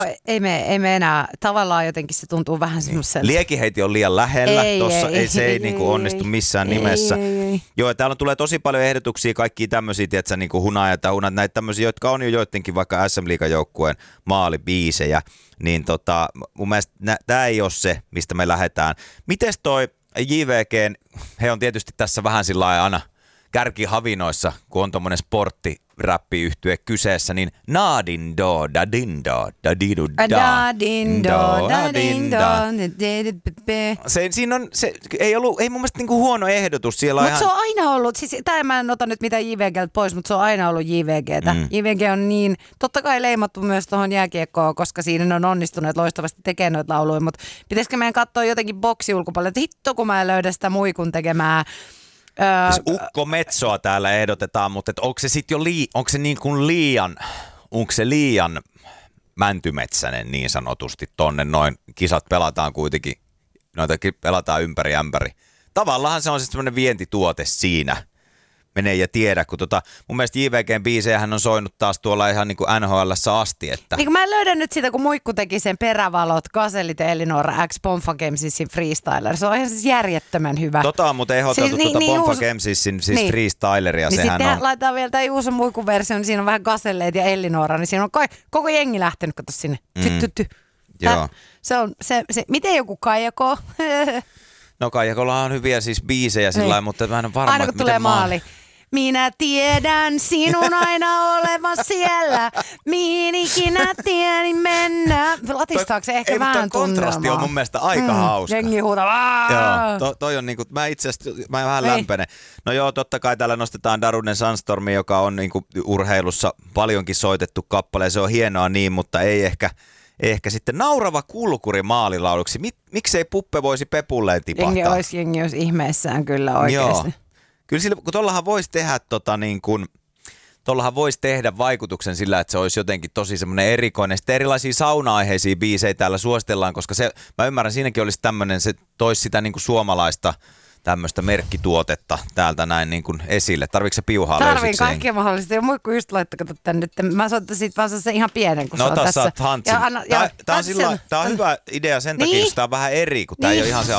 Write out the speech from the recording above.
Ei me enää. Tavallaan jotenkin se tuntuu vähän semmoiselta. Liekiheiti on liian lähellä. Se ei niinku onnistu missään nimessä. Ei. Joo, täällä tulee tosi paljon ehdotuksia, kaikkia tämmöisiä, tietsä, niinku Hunajat ja Hunat, näitä tämmöisiä, jotka on jo joidenkin vaikka SM-liigan joukkueen maalibiisejä. Niin mun mielestä tää ei ole se, mistä me lähdetään. Mites toi JVG, he on tietysti tässä vähän sillä lailla aina kärkihavinoissa, kun on tommonen sporttiräppiyhtye kyseessä, niin naadindo, dadindo, dadidu, se ei mun mielestä niinku huono ehdotus. Mutta se on aina ollut, siis tää mä en ota nyt mitään JVGltä pois, mutta se on aina ollut JVGtä. JVG on niin, totta kai leimattu myös tuohon jääkiekkoon, koska siinä on onnistuneet loistavasti tekemään noita lauluja, mutta pitäisikö meidän katsoa jotenkin boksi ulkopuolella, että hitto kun mä en löydä sitä muikun tekemää. Siis Ukko Metsoa täällä ehdotetaan, mutta onko se sitten jo onko se liian mäntymetsäinen niin sanotusti tonne noin, kisat pelataan kuitenkin, noitakin pelataan ympäri ämpäri. Tavallaan se on sitten semmoinen vientituote siinä. Menee ja tiedä, kun mun mielestä JVGn biisejähän on soinut taas tuolla ihan niin kuin NHL:ssä asti. Että niin mä en löydä nyt sitä, kun Muikku teki sen Perävalot, Gazellit ja Elinora X Bonfa Gamesissin Freestyler. Se on ihan siis järjettömän hyvä. On muuten ehdoteltu Bonfa Gamesissin siis Freestyleria. Niin sehän sitten on. laitetaan vielä tämä uusi Muikku versio, niin siinä on vähän Gazelleet ja Elinora, niin siinä on koko jengi lähtenyt, kato sinne. Joo. Se, miten joku Kaijako? No Kaijakolla on hyviä siis biisejä sillä lailla, mutta mä en ole varma, aina kun tulee maali. Minä tiedän sinun aina olevan siellä, mihin ikinä tieni mennä. Latistaako se ehkä vähän tunnelmaa? Kontrasti on mun mielestä aika hauska. Jengi huutaa. Joo, toi on niinku, mä vähän lämpenen. No joo, totta kai täällä nostetaan Darunen Sandstormi, joka on niinku urheilussa paljonkin soitettu kappale. Se on hienoa niin, mutta ei ehkä sitten Naurava kulkuri maalilauluksi. Miksei Puppe voisi Pepulleen tipahtaa? Jengi olisi ihmeessään kyllä oikeasti. Joo. Kyllä sillä, kun tuollahan voisi tehdä tuollahan voisi tehdä vaikutuksen sillä, että se olisi jotenkin tosi semmoinen erikoinen. Sitten erilaisia sauna-aiheisia biisejä täällä suositellaan, koska mä ymmärrän, siinäkin olisi tämmöinen, se toisi sitä niin kuin suomalaista tämmöistä merkkituotetta täältä näin niin kuin esille. Tarviiko se piuhaa löysiksi? Tarviin kaikkea mahdollista. Ja Muikku just laittako tän nyt. Mä soitan siitä vaan se ihan pienen, kun se on tässä. Tää on hyvä idea sen takia, jos tää on vähän eri, kun tää ei ole ihan se